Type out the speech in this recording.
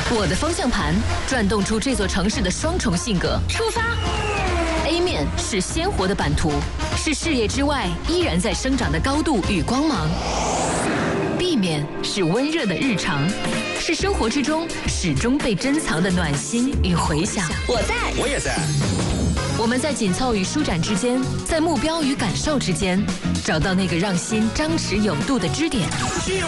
我的方向盘转动出这座城市的双重性格。出发 ！A 面是鲜活的版图，是视野之外依然在生长的高度与光芒。B 面是温热的日常，是生活之中始终被珍藏的暖心与回响。 我在， 我也在。 我们在紧凑与舒展之间，在目标与感受之间，找到那个让心张弛有度的支点。